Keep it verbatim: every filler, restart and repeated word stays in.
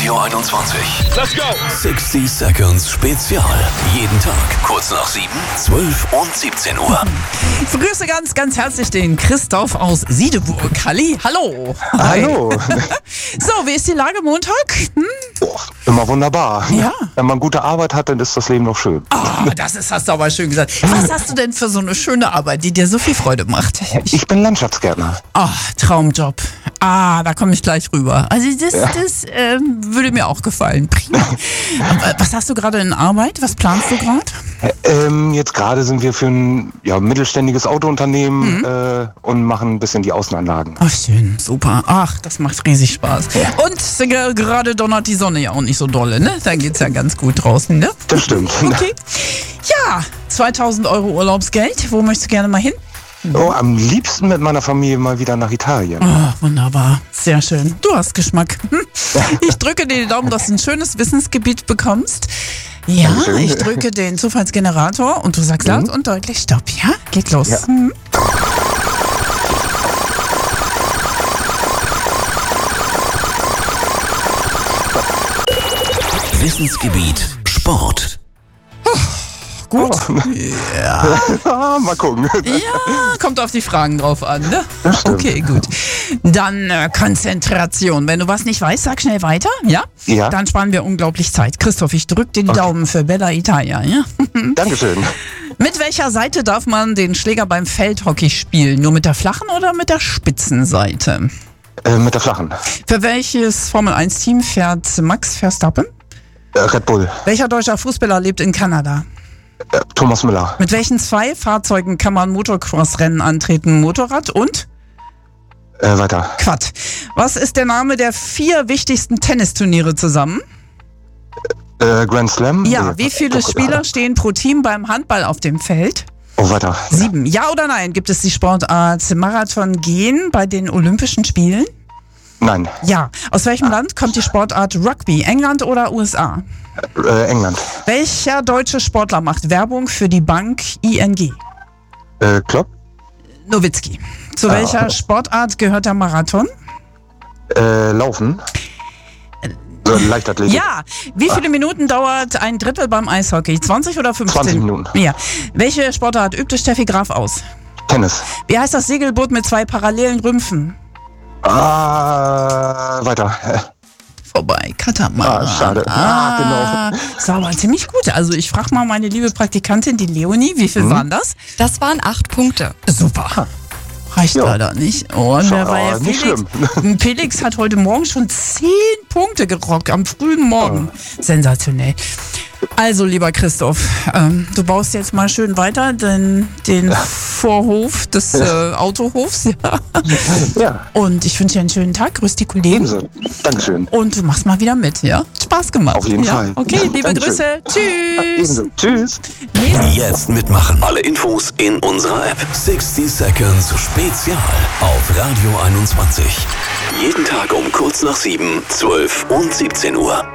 Radio einundzwanzig. Let's go! sechzig Seconds Spezial. Jeden Tag kurz nach sieben, zwölf und siebzehn Uhr. Ich begrüße ganz, ganz herzlich den Christoph aus Siedeburg. Halli, hallo. Hallo. So, wie ist die Lage Montag? Hm? Oh, immer wunderbar. Ja. Wenn man gute Arbeit hat, dann ist das Leben noch schön. Oh, das ist, hast du aber schön gesagt. Was hast du denn für so eine schöne Arbeit, die dir so viel Freude macht? Ich bin Landschaftsgärtner. Ah, Traumjob. Ah, da komme ich gleich rüber. Also das, Ja. das ähm, würde mir auch gefallen. Prima. Aber was hast du gerade in Arbeit? Was planst du gerade? Ähm, jetzt gerade sind wir für ein ja, mittelständiges Autounternehmen Mhm. äh, und machen ein bisschen die Außenanlagen. Ach, schön, super. Ach, das macht riesig Spaß. Und äh, gerade donnert die Sonne ja auch nicht so dolle, ne? Da geht's ja ganz gut draußen, ne? Das stimmt. Okay. Ja, zweitausend Euro Urlaubsgeld. Wo möchtest du gerne mal hin? Oh, am liebsten mit meiner Familie mal wieder nach Italien. Oh, wunderbar. Sehr schön. Du hast Geschmack. Hm. Ich drücke dir die Daumen, dass du ein schönes Wissensgebiet bekommst. Ja, Dankeschön. ich drücke den Zufallsgenerator und du sagst laut und deutlich Stopp. Ja, geht los. Ja. Hm. Wissensgebiet Sport. Gut. Ah, mal gucken. Ja, kommt auf die Fragen drauf an, ne? Das stimmt. Okay, gut. Dann äh, Konzentration. Wenn du was nicht weißt, sag schnell weiter, ja? Ja. Dann sparen wir unglaublich Zeit. Christoph, ich drück dir die Daumen für Bella Italia, ja? Dankeschön. Mit welcher Seite darf man den Schläger beim Feldhockey spielen? Nur mit der flachen oder mit der spitzen Seite? Äh, mit der flachen. Für welches Formel eins Team fährt Max Verstappen? Äh, Red Bull. Welcher deutscher Fußballer lebt in Kanada? Äh, Thomas Müller. Mit welchen zwei Fahrzeugen kann man Motocross-Rennen antreten? Motorrad und Äh, weiter. Quad. Was ist der Name der vier wichtigsten Tennisturniere zusammen? Äh, Grand Slam. Ja, Nee, wie viele doch, Spieler gerade. stehen pro Team beim Handball auf dem Feld? Oh, weiter. Sieben. Ja oder nein? Gibt es die Sportart Marathon gehen bei den Olympischen Spielen? Nein. Ja. Aus welchem Land kommt die Sportart Rugby? England oder U S A? Äh, England. Welcher deutsche Sportler macht Werbung für die Bank I N G? Äh, Klopp. Nowitzki. Zu Ah. welcher Sportart gehört der Marathon? Äh, Laufen. So, Leichtathletik. Ja. Wie viele Minuten dauert ein Drittel beim Eishockey? zwanzig oder fünfzehn? zwanzig Minuten. Ja. Welche Sportart übte Steffi Graf aus? Tennis. Wie heißt das Segelboot mit zwei parallelen Rümpfen? Ah, weiter. Äh, Vorbei, Katamaran. Ah, schade. Ah, Ah, genau. Das war aber ziemlich gut. Also ich frage mal meine liebe Praktikantin, die Leonie, wie viel waren das? Das waren acht Punkte. Super. Reicht Ja. leider nicht. Oh, und wer Schade, war ja aber nicht Felix? Felix hat heute Morgen schon zehn Punkte gerockt, am frühen Morgen. Sensationell. Also, lieber Christoph, ähm, du baust jetzt mal schön weiter den, den Vorhof des äh, Autohofs. Ja. Ja, Und ich wünsche dir einen schönen Tag. Grüß die Kollegen. ebenso. Dankeschön. Und du machst mal wieder mit, ja? Spaß gemacht. Auf jeden ja? Fall. Okay, liebe Dankeschön. Grüße. Tschüss. Ebenso. Tschüss. Jetzt mitmachen. Alle Infos in unserer App. sechzig Seconds Spezial auf Radio einundzwanzig. Jeden Tag um kurz nach sieben, zwölf und siebzehn Uhr.